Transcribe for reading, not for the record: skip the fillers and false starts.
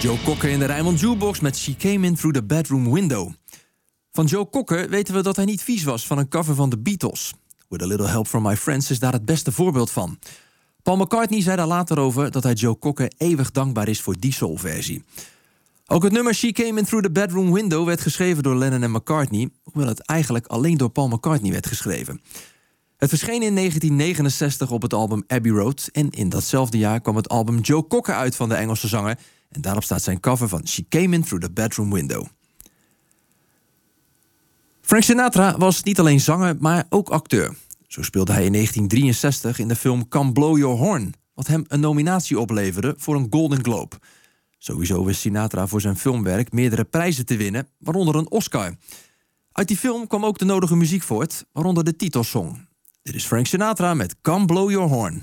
Joe Cocker in de Rijnmond Jukebox met She Came In Through the Bedroom Window. Van Joe Cocker weten we dat hij niet vies was van een cover van de Beatles. With a Little Help From My Friends is daar het beste voorbeeld van. Paul McCartney zei daar later over dat hij Joe Cocker eeuwig dankbaar is voor die soulversie. Ook het nummer She Came In Through the Bedroom Window werd geschreven door Lennon en McCartney, hoewel het eigenlijk alleen door Paul McCartney werd geschreven. Het verscheen in 1969 op het album Abbey Road en in datzelfde jaar kwam het album Joe Cocker uit van de Engelse zanger en daarop staat zijn cover van She Came In Through the Bedroom Window. Frank Sinatra was niet alleen zanger, maar ook acteur. Zo speelde hij in 1963 in de film Come Blow Your Horn, wat hem een nominatie opleverde voor een Golden Globe. Sowieso wist Sinatra voor zijn filmwerk meerdere prijzen te winnen, waaronder een Oscar. Uit die film kwam ook de nodige muziek voort, waaronder de titelsong. Dit is Frank Sinatra met Come Blow Your Horn.